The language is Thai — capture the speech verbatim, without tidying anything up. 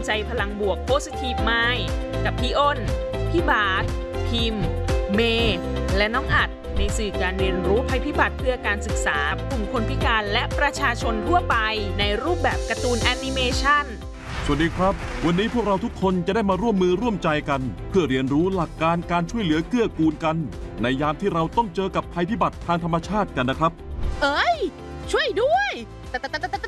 ใจพลังบวก Positive Mind กับพี่อ้น พี่บาสพิมพ์ เมย์และน้องอัดในสื่อการเรียนรู้ภัยพิบัติเพื่อการศึกษากลุ่มคนพิการและประชาชนทั่วไปในรูปแบบการ์ตูนแอนิเมชันสวัสดีครับวันนี้พวกเราทุกคนจะได้มาร่วมมือร่วมใจกันเพื่อเรียนรู้หลักการการช่วยเหลือเกื้อกูลกันในยามที่เราต้องเจอกับภัยพิบัติทางธรรมชาติกันนะครับเอ้ยช่วยด้วยตะตะตะตะ